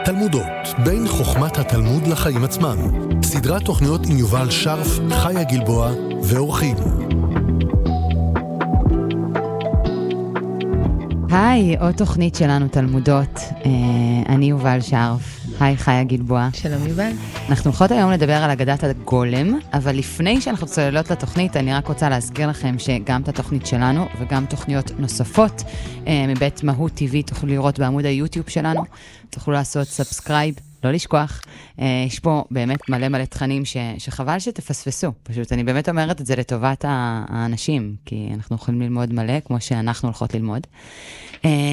תלמודות, בין חוכמת התלמוד לחיים עצמם. סדרת תוכניות עם יובל שרף, חיה גלבוע ואורחים. היי, עוד תוכנית שלנו תלמודות. אני יובל שרף. היי, חיה גלבוע. שלום יובל. אנחנו הולכות היום לדבר על אגדת הגולם, אבל לפני שאנחנו צוללות לתוכנית, אני רק רוצה להזכיר לכם שגם את התוכנית שלנו וגם תוכניות נוספות מבית מהות TV תוכלו לראות בעמוד היוטיוב שלנו. תוכלו לעשות סאבסקרייב, לא לשכוח. יש פה באמת מלא תכנים שחבל שתפספסו. פשוט אני באמת אומרת את זה לטובת האנשים, כי אנחנו יכולים ללמוד מלא כמו שאנחנו הולכות ללמוד.